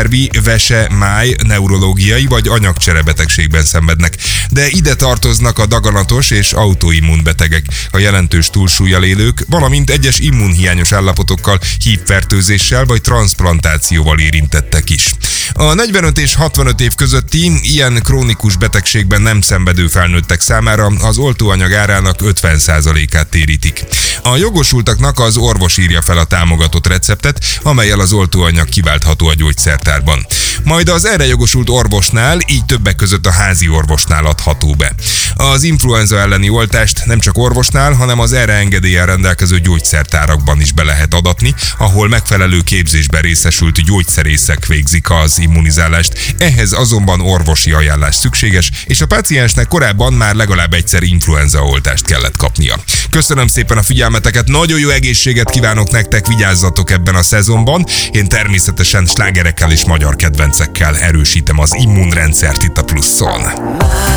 szervi, vese, máj, neurológiai vagy anyagcserebetegségben szenvednek. De ide tartoznak a daganatos és autoimmunbetegek, a jelentős túlsúllyal élők, valamint egyes immunhiányos állapotokkal, hívfertőzéssel vagy transzplantációval érintettek is. A 45 és 65 év közötti ilyen krónikus betegségben nem szenvedő felnőttek számára az oltóanyag árának 50%-át térítik. A jogosultaknak az orvos írja fel a támogatott receptet, amellyel az oltóanyag kiváltható a gyógyszertárban. Majd az erre jogosult orvosnál, így többek között a házi orvosnál adható be. Az influenza elleni oltást nem csak orvosnál, hanem az erre engedéllyel rendelkező gyógyszertárakban is be lehet adatni, ahol megfelelő képzésben részesült gyógyszerészek végzik az immunizálást. Ehhez azonban orvosi ajánlás szükséges, és a páciensnek korábban már legalább egyszer influenzaoltást kellett kapnia. Köszönöm szépen a figyelmeteket, nagyon jó egészséget kívánok nektek, vigyázzatok ebben a szezonban. Én természetesen slágerekkel és magyar kedvencekkel erősítem az immunrendszert itt a Pluszon.